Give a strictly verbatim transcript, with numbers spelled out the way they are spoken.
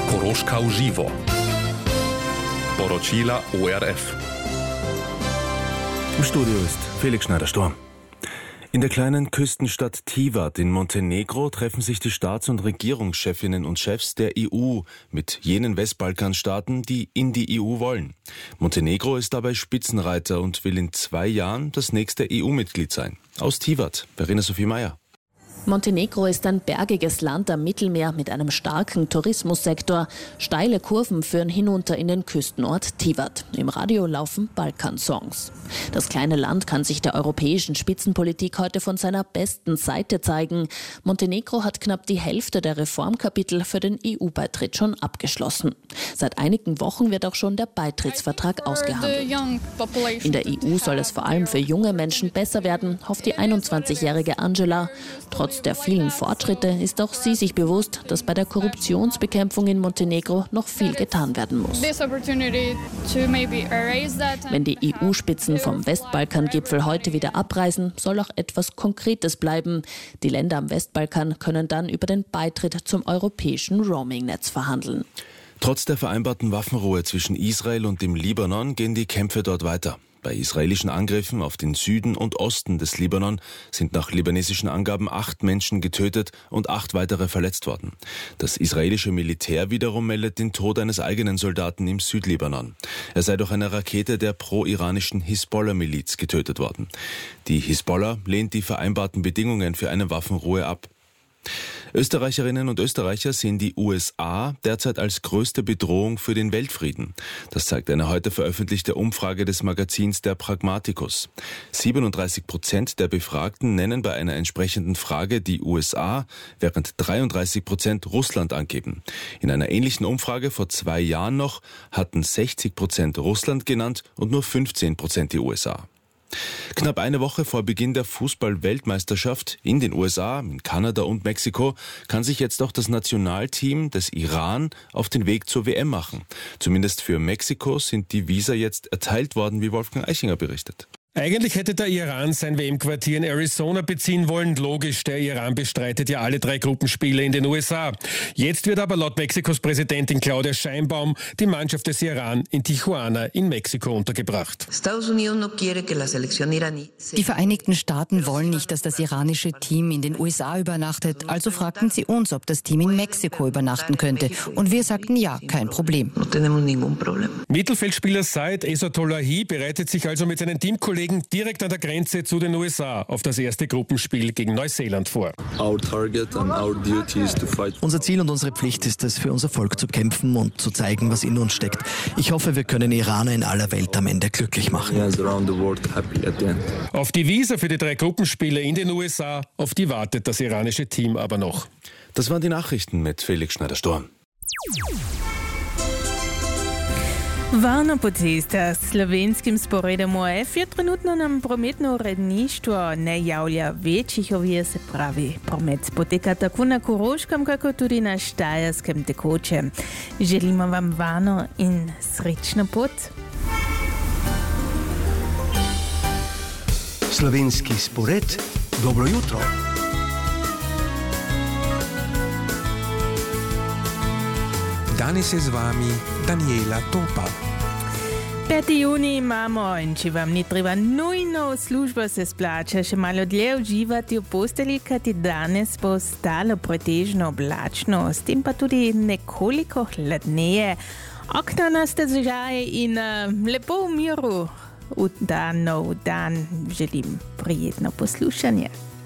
Koroška v živo. Poročila O R F. Im Studio ist Felix Schneider-Sturm. In der kleinen Küstenstadt Tivat in Montenegro treffen sich die Staats- und Regierungschefinnen und Chefs der E U mit jenen Westbalkanstaaten, die in die E U wollen. Montenegro ist dabei Spitzenreiter und will in zwei Jahren das nächste E U-Mitglied sein. Aus Tivat, Verena Sophie Meyer. Montenegro ist ein bergiges Land am Mittelmeer mit einem starken Tourismussektor. Steile Kurven führen hinunter in den Küstenort Tivat. Im Radio laufen Balkan-Songs. Das kleine Land kann sich der europäischen Spitzenpolitik heute von seiner besten Seite zeigen. Montenegro hat knapp die Hälfte der Reformkapitel für den E U-Beitritt schon abgeschlossen. Seit einigen Wochen wird auch schon der Beitrittsvertrag ausgehandelt. In der E U soll es vor allem für junge Menschen besser werden, hofft die einundzwanzigjährige Angela. Trotz der vielen Fortschritte ist auch sie sich bewusst, dass bei der Korruptionsbekämpfung in Montenegro noch viel getan werden muss. Wenn die E U-Spitzen vom Westbalkan-Gipfel heute wieder abreisen, soll auch etwas Konkretes bleiben. Die Länder am Westbalkan können dann über den Beitritt zum europäischen Roaming-Netz verhandeln. Trotz der vereinbarten Waffenruhe zwischen Israel und dem Libanon gehen die Kämpfe dort weiter. Bei israelischen Angriffen auf den Süden und Osten des Libanon sind nach libanesischen Angaben acht Menschen getötet und acht weitere verletzt worden. Das israelische Militär wiederum meldet den Tod eines eigenen Soldaten im Südlibanon. Er sei durch eine Rakete der pro-iranischen Hisbollah-Miliz getötet worden. Die Hisbollah lehnt die vereinbarten Bedingungen für eine Waffenruhe ab. Österreicherinnen und Österreicher sehen die U S A derzeit als größte Bedrohung für den Weltfrieden. Das zeigt eine heute veröffentlichte Umfrage des Magazins Der Pragmaticus. siebenunddreißig Prozent der Befragten nennen bei einer entsprechenden Frage die U S A, während dreiunddreißig Prozent Russland angeben. In einer ähnlichen Umfrage vor zwei Jahren noch hatten sechzig Prozent Russland genannt und nur fünfzehn Prozent die U S A. Knapp eine Woche vor Beginn der Fußball-Weltmeisterschaft in den U S A, in Kanada und Mexiko kann sich jetzt auch das Nationalteam des Iran auf den Weg zur W M machen. Zumindest für Mexiko sind die Visa jetzt erteilt worden, wie Wolfgang Eichinger berichtet. Eigentlich hätte der Iran sein W M-Quartier in Arizona beziehen wollen. Logisch, der Iran bestreitet ja alle drei Gruppenspiele in den U S A. Jetzt wird aber laut Mexikos Präsidentin Claudia Sheinbaum die Mannschaft des Iran in Tijuana in Mexiko untergebracht. Die Vereinigten Staaten wollen nicht, dass das iranische Team in den U S A übernachtet. Also fragten sie uns, ob das Team in Mexiko übernachten könnte. Und wir sagten ja, kein Problem. Mittelfeldspieler Said Ezatolahi bereitet sich also mit seinen Teamkollegen direkt an der Grenze zu den U S A auf das erste Gruppenspiel gegen Neuseeland vor. Unser Ziel und unsere Pflicht ist es, für unser Volk zu kämpfen und zu zeigen, was in uns steckt. Ich hoffe, wir können Iraner in aller Welt am Ende glücklich machen. Auf die Visa für die drei Gruppenspiele in den U S A, auf die wartet das iranische Team aber noch. Das waren die Nachrichten mit Felix Schneider-Sturm. Varno potesta slovenskim sporedom O R F je trenutno nam prometno uredništvo ne javlja večjih ovir, se pravi, promet poteka tako na Koroškem, kako tudi na Štajerskem tekoče. Želimo vam varno in srečno pot. Slovenski spored, dobro jutro. Danes je z vami Daniela Topa. peti junij imamo in če vam ni treba nujno v službo, se splača še malo dlje uživati v posteli, kajti danes bo ostalo pretežno oblačno, s tem pa tudi nekoliko hladneje. Okna na stežaj in uh, lepo v miru v dan, nov dan želim prijetno poslušanje.